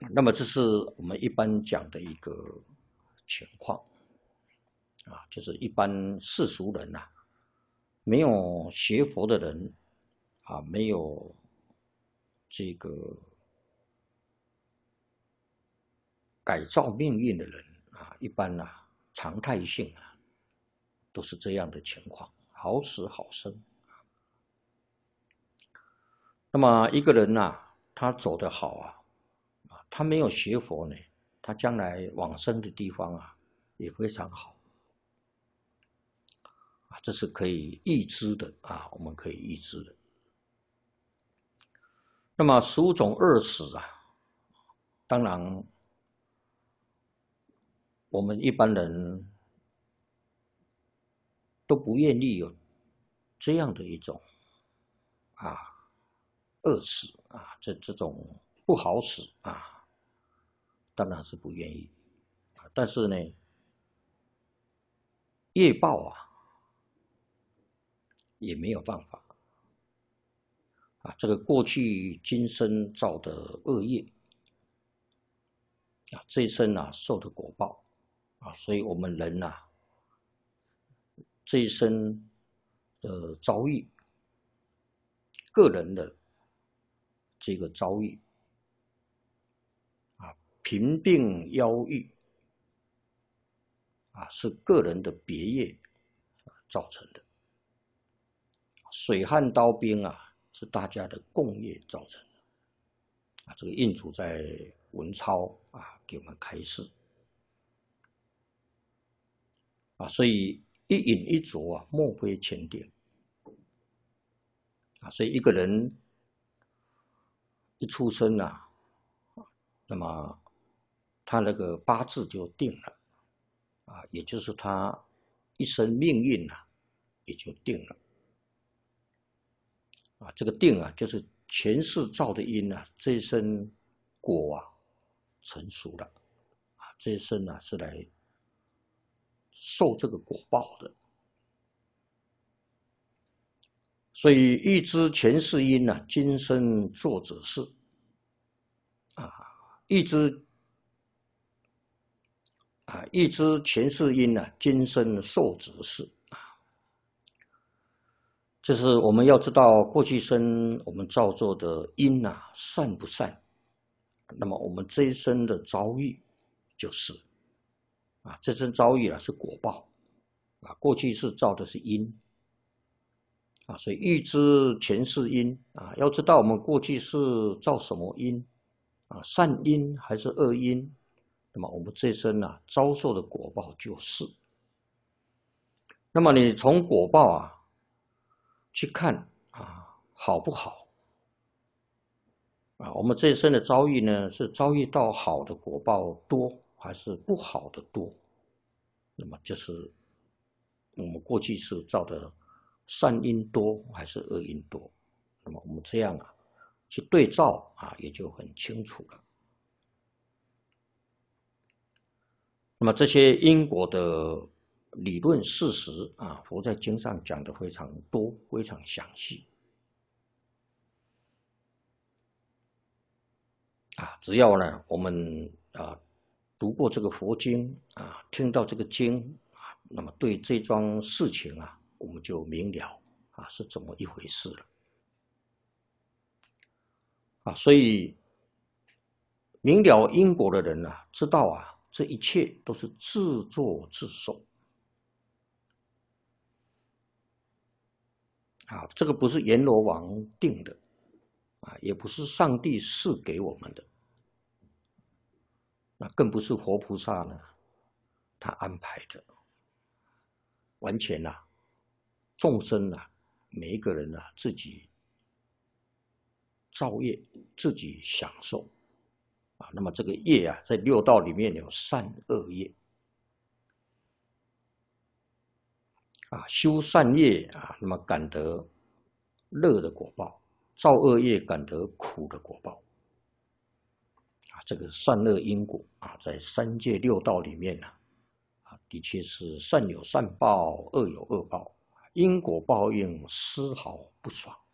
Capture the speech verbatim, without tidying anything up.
那么这是我们一般讲的一个情况啊，就是一般世俗人呐、啊，没有学佛的人啊，没有这个改造命运的人啊，一般啊常态性啊都是这样的情况，好死好生。那么一个人呐、啊，他走得好啊，啊，他没有学佛呢，他将来往生的地方啊也非常好啊，这是可以预知的啊，我们可以预知的。那么十五种恶死啊，当然我们一般人都不愿意有这样的一种啊恶死啊，这这种不好死啊，当然是不愿意啊。但是呢，业报啊也没有办法啊，这个过去今生造的恶业啊，这一生啊受的果报啊，所以我们人呐、啊，这一生的遭遇，个人的这个遭遇啊，贫病夭郁啊，是个人的别业造成的；水旱刀兵啊，是大家的共业造成的。啊，这个印祖在文钞啊给我们开示啊，所以一饮一啄啊，莫非前定啊，所以一个人一出生啊，那么他那个八字就定了啊，也就是他一生命运啊也就定了啊，这个定啊就是前世造的因啊，这一生果啊成熟了啊，这一生啊是来受这个果报的。所以欲知前世因啊，今生做者是啊，欲知啊，欲知前世因啊，今生受者是啊。就是我们要知道过去生我们造作的因啊，善不善，那么我们这一生的遭遇就是啊，这生遭遇啊是果报啊，过去是造的是因。啊，所以欲知前世因啊，要知道我们过去是造什么因啊，善因还是恶因，那么我们这一生啊遭受的果报就是。那么你从果报啊去看啊好不好啊？我们这一生的遭遇呢，是遭遇到好的果报多，还是不好的多？那么就是我们过去是造的善因多还是恶因多？那么我们这样啊去对照啊，也就很清楚了。那么这些因果的理论事实啊，佛在经上讲的非常多，非常详细啊。只要呢我们啊读过这个佛经啊，听到这个经啊，那么对这桩事情啊，我们就明了啊是怎么一回事了啊。所以明了因果的人啊，知道啊这一切都是自作自受啊，这个不是阎罗王定的啊，也不是上帝赐给我们的，那更不是活菩萨呢他安排的，完全啊众生啊每一个人啊自己造业，自己享受啊。那么这个业啊，在六道里面有善恶业啊，修善业啊，那么感得乐的果报；造恶业感得苦的果报啊。这个善恶因果啊，在三界六道里面呢、啊，啊，的确是善有善报，恶有恶报，因果报应丝毫不爽。